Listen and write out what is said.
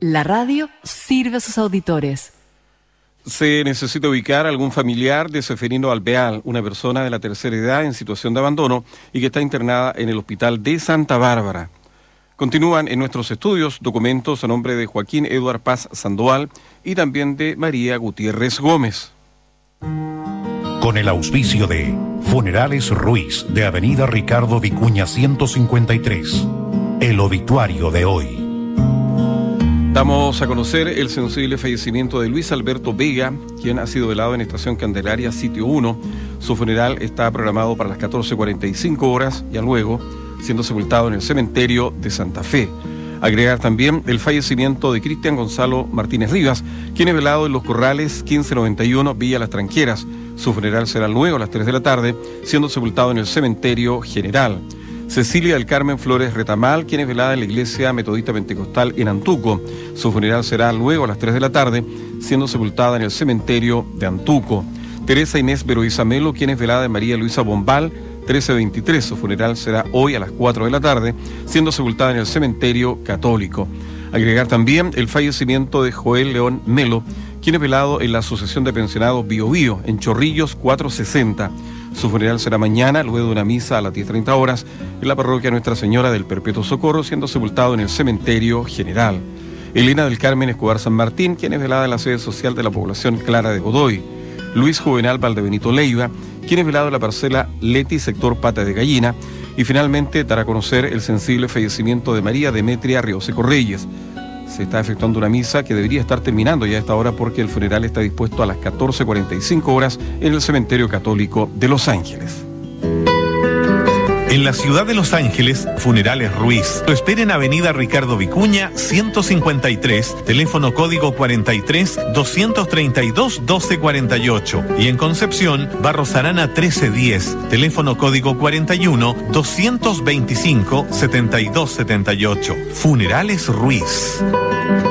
La radio sirve a sus auditores. Se necesita ubicar a algún familiar de Seferino Alvear, una persona de la tercera edad en situación de abandono y que está internada en el hospital de Santa Bárbara. Continúan en nuestros estudios documentos a nombre de Joaquín Eduard Paz Sandoval y también de María Gutiérrez Gómez. Con el auspicio de Funerales Ruiz, de Avenida Ricardo Vicuña 153. El obituario de hoy. Damos a conocer el sensible fallecimiento de Luis Alberto Vega, quien ha sido velado en Estación Candelaria, sitio 1. Su funeral está programado para las 14:45 horas, ya luego siendo sepultado en el cementerio de Santa Fe. Agregar también el fallecimiento de Cristian Gonzalo Martínez Rivas, quien es velado en Los Corrales 1591, Villa Las Tranqueras. Su funeral será luego a las 3 de la tarde, siendo sepultado en el cementerio general. Cecilia del Carmen Flores Retamal, quien es velada en la Iglesia Metodista Pentecostal en Antuco. Su funeral será luego a las 3 de la tarde, siendo sepultada en el cementerio de Antuco. Teresa Inés Veroiza Melo, quien es velada en María Luisa Bombal, 1323. Su funeral será hoy a las 4 de la tarde, siendo sepultada en el cementerio católico. Agregar también el fallecimiento de Joel León Melo, quien es velado en la Asociación de Pensionados Bio Bio, en Chorrillos 460. Su funeral será mañana, luego de una misa a las 10:30 horas, en la parroquia Nuestra Señora del Perpetuo Socorro, siendo sepultado en el cementerio general. Elena del Carmen Escobar San Martín, quien es velada en la sede social de la población Clara de Godoy. Luis Juvenal Valdebenito Leiva, quien es velado en la parcela Leti, sector Pata de Gallina. Y finalmente dará a conocer el sensible fallecimiento de María Demetria Rioseco Reyes. Se está efectuando una misa que debería estar terminando ya a esta hora porque el funeral está dispuesto a las 14:45 horas en el Cementerio Católico de Los Ángeles. En la ciudad de Los Ángeles, Funerales Ruiz. Lo espera en Avenida Ricardo Vicuña 153, teléfono código 43 232 1248. Y en Concepción, Barros Arana 1310, teléfono código 41 225 7278. Funerales Ruiz.